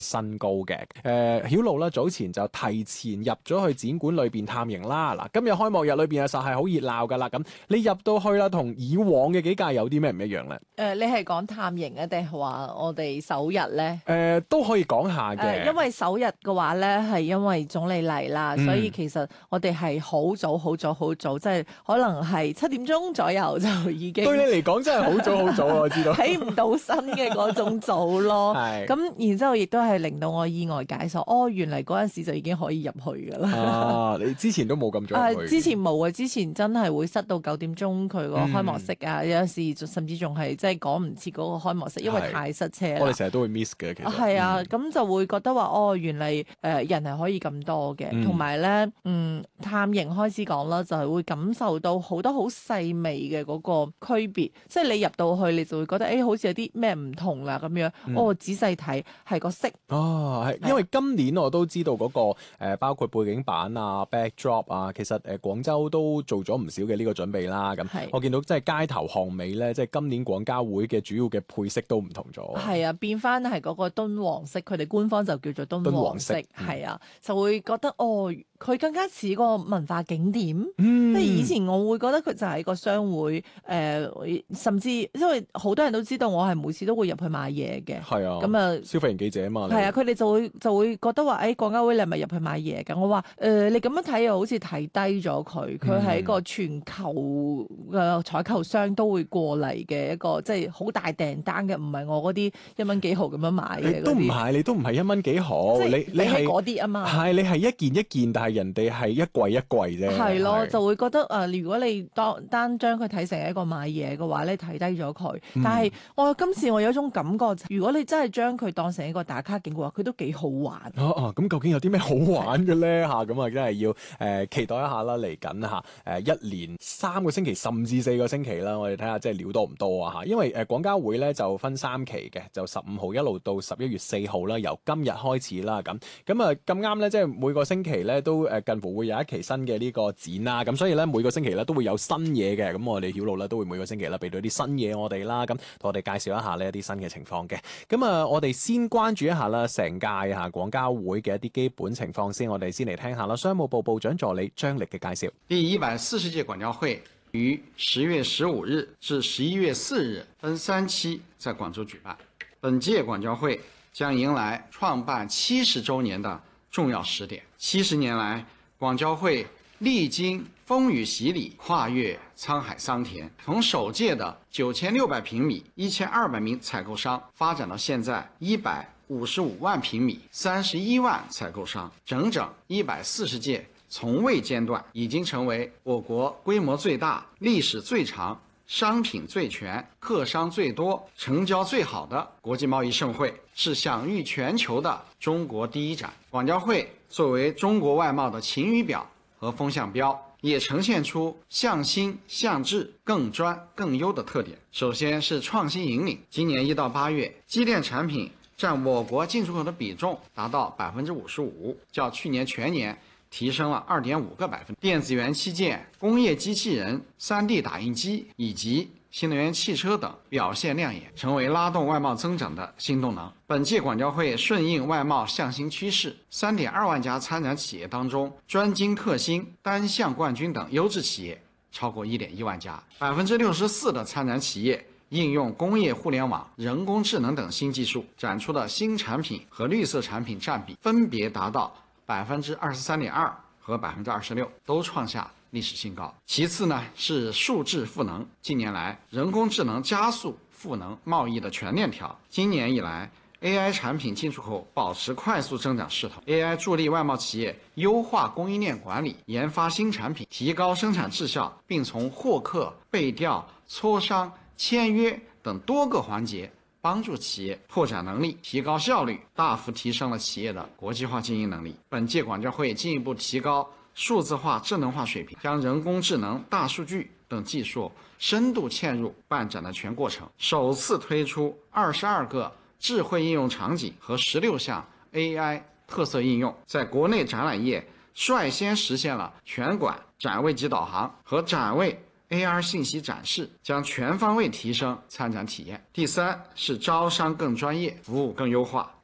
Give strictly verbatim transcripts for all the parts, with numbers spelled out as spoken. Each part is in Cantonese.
新高嘅。誒、呃，曉露啦，早前就提前入咗去展館裏邊探營啦。嗱，今日開幕日裏邊啊，實係好熱鬧噶啦。咁你入到去啦，同以往嘅幾屆有啲咩唔一樣咧？誒、 呃，你係講探營啊，定係話我哋首日咧？誒、 呃，都可以講下嘅、 呃。因為首日嘅話咧，係因為總理嚟啦，嗯、所以其實我哋係好早、好早、好早，即係可能係七點鐘左右就已經。對你嚟講真係好早好早啊！我知道。睇唔到身嘅嗰種早咯。係。咁然之後亦都係令到我意外解鎖，哦，原嚟嗰陣時就已經可以入去噶啦。啊，你之前都冇咁早入去。之前冇啊，之前真係會塞到九點鐘佢個開幕式啊，嗯、有時甚至仲係即係趕唔切嗰個開幕式，因為太塞車啦。我哋成日都會 miss 嘅，其實。係啊，咁、嗯、就會覺得話，哦，原嚟誒、呃、人係可以咁多嘅，同埋咧，嗯，探營開始講啦，就係會感受到好多好細微嘅嗰個區別，即係你入到去，你就會覺得，誒、欸，好似有啲咩唔同啦咁樣。嗯、哦，仔細睇係個色。哦，係，因為今年我都知道嗰、那個、呃、包括背景板啊、backdrop 啊，其實誒、呃、廣州都做咗唔少嘅呢個準備啦。咁我見到即係街頭巷尾咧，即係今年廣交會嘅主要嘅配色都唔同咗。係啊，變翻係嗰個敦煌色，佢哋官方就叫做敦煌色。係、嗯、啊，就會覺得哦，佢更加似個文化景點。嗯，即係以前我會覺得佢就係個商會誒、呃，甚至因為好多人都知道我係每次都會入去買嘢嘅。係啊，咁啊，消費型記者啊嘛。係啊，佢哋就會就會覺得話，誒、哎，廣交會你係咪入去買嘢㗎？我話誒、呃，你咁樣睇又好似睇低咗佢，佢係一個全球嘅採購商都會過嚟嘅一個，即係好大訂單嘅，唔係我嗰啲一蚊幾毫咁樣買嘅。都唔係，你都唔係一蚊幾毫，你你係嗰啲啊嘛。係，你係一件一件，但係人哋係一櫃一櫃啫。係咯，就會覺得誒、呃，如果你當單將佢睇成一個買嘢嘅話咧，睇低咗佢。嗯、但係我今次我有一種感覺，如果你真係將佢當成一個打卡景嘅話，佢都幾好玩。哦哦，咁究竟有啲咩好玩嘅咧？嚇，咁啊，真係要誒、呃、期待一下啦！嚟緊嚇誒一連三個星期，甚至四個星期啦，我哋睇下即係料多唔多啊嚇！因為誒廣交會咧就分三期嘅，就十五號一路到十一月四號啦，由今日開始啦咁。咁啊咁啱咧，即係每個星期咧都誒近乎會有一期新嘅呢個展啦。咁所以咧每個星期咧都會有新嘢嘅。咁我哋曉露咧都會每個星期咧俾到啲新嘢我哋啦。咁同我哋介紹一下呢一啲新嘅情況嘅。咁啊，我哋先關注一下啦，成屆嚇廣交會嘅一啲基本情況先。我哋先嚟聽下啦，商務部部長助理張力嘅介紹。 第一百四十屆廣交會於十月十五日至十一月四日分三期在廣州舉辦。本屆廣交會將迎來創辦七十周年的重要時點。七十年來，廣交會歷經風雨洗禮，跨越滄海桑田，從首屆的九千六百平米、一千二百名採購商，發展到現在一百五十五萬平米、三十一萬採購商，整整一百四十屆，從未間斷，已經成為我國規模最大、歷史最長、商品最全、客商最多、成交最好的國際貿易盛會，是享譽全球的中國第一展。廣交會作為中國外貿的晴雨表和風向標，也呈現出向新、向智、更專、更優的特點。首先是創新引領，今年一到八月，機電產品佔我國進出口的比重達到百分之五十五，較去年全年提升了二點五個百分點。電子元器件、工業機器人、三 D 打印機以及新能源汽車等表現亮眼，成為拉動外貿增長的新動能。本屆廣交會順應外貿向新趨勢，三點二萬家參展企業當中，專精特新、單項冠軍等優質企業超過一點一萬家，百分之六十四的參展企業應用工業互聯網、人工智能等新技術，展出的新產品和綠色產品佔比分別達到百分之二十三點二和百分之二十六，都創下歷史新高。其次呢是數智賦能，近年來人工智能加速賦能貿易的全鏈條。今年以來 A I 產品進出口保持快速增長勢頭 ，A I 助力外貿企業優化供應鏈管理，研發新產品，提高生產質效，並從獲客、備調、磋商、簽約等多個環節幫助企業拓展能力，提高效率，大幅提升了企業的國際化經營能力。本屆廣交會進一步提高數字化、智能化水平，將人工智能、大數據等技術深度嵌入辦展的全過程，首次推出二十二個智慧應用場景和十六項 A I 特色應用，在國內展覽業率先實現了全館展位及導航和展位 A R 信息展示，將全方位提升參展體驗。第三是招商更專業，服務更優化。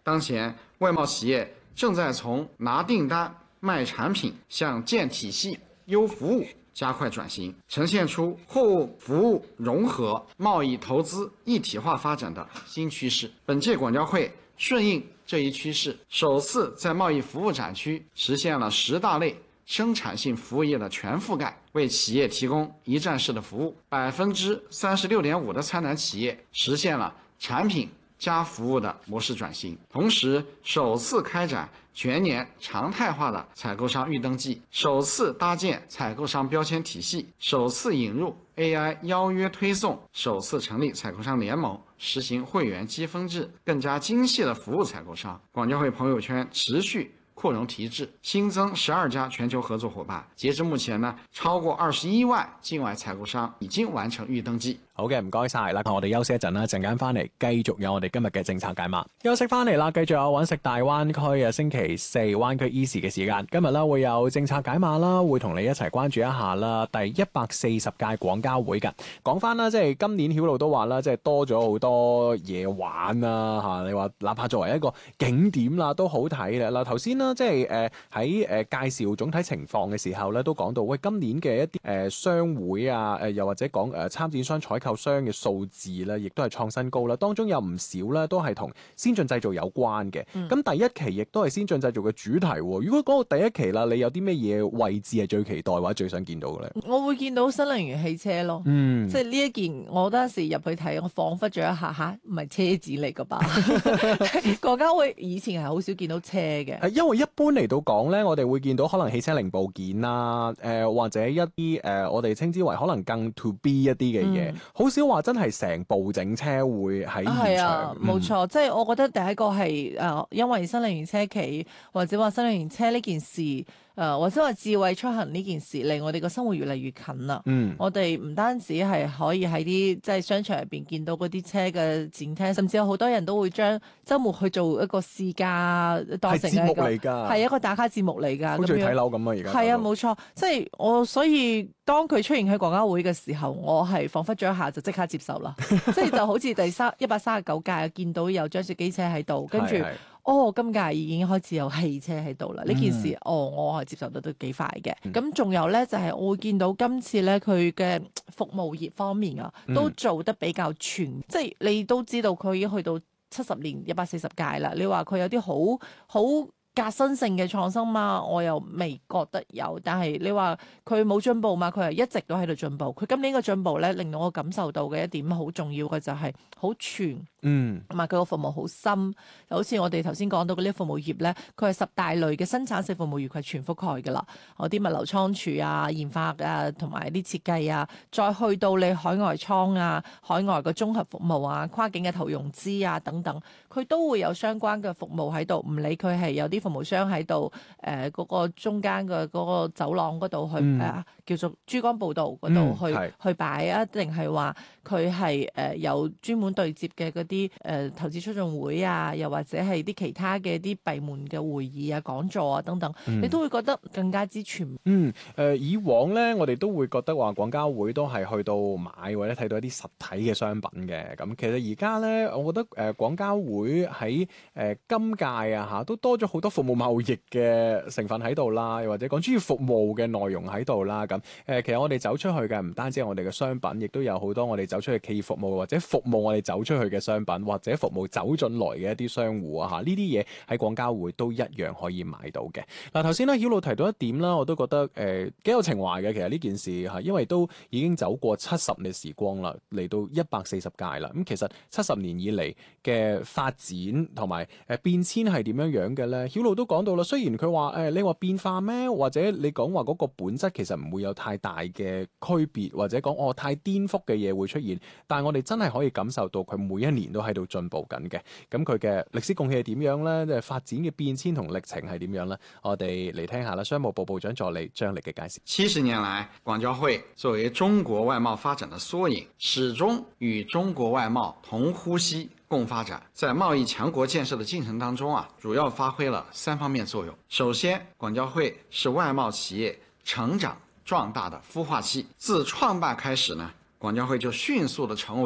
当前外贸企业正在从拿订单、卖产品向建体系、优服务加快转型，呈现出货物服务融合、贸易投资一体化发展的新趋势。本届广交会顺应这一趋势，首次在贸易服务展区实现了十大类生产性服务业的全覆盖，为企业提供一站式的服务。百分之三十六点五的参展企业实现了产品加服务的模式转型，同时首次开展全年常态化的采购商预登记，首次搭建采购商标签体系，首次引入 A I 邀约推送，首次成立采购商联盟，实行会员积分制，更加精细的服务采购商。广交会朋友圈持續擴容提質，新增十二家全球合作伙伴。截至目前呢，超過二十一萬境外採購商已經完成預登記。 好嘅，唔該晒啦，我哋休息一陣啦，陣間翻嚟繼續有我哋今日嘅政策解碼。休息翻嚟啦，繼續有揾食大灣區嘅星期四灣區 Easy 嘅時間。今日啦會有政策解碼啦，會同你一齊關注一下啦。第一百四十屆廣交會㗎，講翻啦，即係今年曉露都話啦，即係多咗好多嘢玩啊嚇！你話哪怕作為一個景點啦，都好睇啦。嗱頭先啦，即係誒喺誒介紹總體情況嘅時候咧，都講到喂今年嘅一啲誒、呃、商會啊，誒又或者講誒、呃、參展商採購商嘅數字咧，亦都係創新高啦。當中有唔少咧，都係同先進製造有關嘅。咁、嗯、第一期亦都係先進製造嘅主題。如果講到第一期啦，你有啲咩嘢位置係最期待或者最想見到嘅咧？ 我會見到新能源汽車咯。嗯，即係呢一件，我當時入去睇，我彷彿咗一下嚇，唔係車展嚟㗎吧？廣交會以前係好少見到車嘅。 因為一般嚟到講咧，我哋會見到可能汽車零部件啦，誒、呃、或者一啲誒、呃、我哋稱之為可能更 to B 一啲嘅嘢，好、嗯、少話真係成部整車會喺現場。 冇、啊、錯，嗯、即係我覺得第一個係誒、呃，因為新能源車企或者話新能源車呢件事。誒、呃、或者話智慧出行呢件事令我哋個生活越嚟越近啦。嗯，我哋唔單止係可以喺啲即係商場入邊見到嗰啲車嘅展廳，甚至有好多人都會將週末去做一個試駕當成一個節目嚟㗎， 係一個打卡節目嚟㗎。 好似睇樓咁啊！而家係啊，冇錯，即係我所以當佢出現喺廣交會嘅時候，我係彷彿咗一下就即刻接受啦。即係就好似第三一百三十九屆見到有張雪機車喺度，跟住。哦，今屆已經開始有汽車喺度啦！呢、嗯、件事，哦，我係接受得都幾快嘅。咁仲、嗯、有咧，就係、是、我會見到今次咧，佢嘅服務業方面啊，都做得比較全，嗯、即係你都知道佢已經去到七十年一百四十屆啦。你話佢有啲好好革新性嘅創新嘛，我又未覺得有。但係你話佢冇進步嘛，佢係一直都喺度進步。佢今年嘅進步咧，令到我感受到嘅一點好重要嘅就係好全，嗯，同埋佢個服務好深。就好似我哋頭先講到嗰啲服務業咧，佢係十大類嘅生產性服務業，佢係全覆蓋㗎啦。我啲物流倉儲啊、研發啊，同埋啲設計啊，再去到你海外倉啊、海外嘅綜合服務啊、跨境嘅投融資啊等等，佢都會有相關嘅服務喺度。唔理佢係有啲服務商喺度，誒、呃、嗰、那個中間嘅嗰個走廊嗰度去誒、嗯呃、叫做珠江步道嗰度去、嗯、去擺啊，定係話佢係誒有專門對接嘅嗰啲誒投資促進會啊，又或者係啲其他嘅啲閉門嘅會議啊、講座啊等等，嗯、你都會覺得更加之全。嗯，誒、 呃、以往咧，我哋都會覺得話廣交會都係去到買或者睇到一啲實體嘅商品嘅。咁其實而家咧，我覺得誒廣交會喺誒、呃、今屆啊嚇都多咗好多服務貿易嘅成分喺度啦，又或者講專業服務嘅內容喺度啦。咁誒、呃，其實我哋走出去嘅唔單止係我哋嘅商品，亦都有好多我哋走出去企業服務或者服務我哋走出去嘅商品，或者服務走進來嘅一啲商戶啊嚇，呢啲嘢喺廣交會都一樣可以買到嘅。嗱頭先咧，曉露提到一點啦，我都覺得誒幾、呃、有情懷嘅。其實呢件事嚇，因為都已經走過七十年時光啦，嚟到一百四十屆啦。咁其實七十年以嚟嘅發展同埋誒變遷係點樣樣嘅咧？曉露都講到啦，雖然佢話誒你話變化咩，或者你講話嗰個本質其實唔會有太大嘅區別，或者講哦太顛覆嘅嘢會出現，但係我哋真係可以感受到佢每一年都喺度進步緊嘅。咁佢嘅歷史貢獻係點樣咧？即係發展嘅變遷同歷程係點樣咧？我哋嚟聽下啦，商務部部長助理張力嘅介紹。 七十年來，廣交會作為中國外貿發展的縮影，始終與中國外貿同呼吸共發展，在貿易強國建設的進程當中啊，主要發揮了三方面作用。首先，廣交會是外貿企業成長壯大的孵化器。自創辦開始呢，廣交會就迅速地成為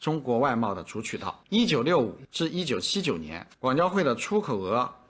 中国外贸的主渠道。一九六五至一九七九年，广交会的出口额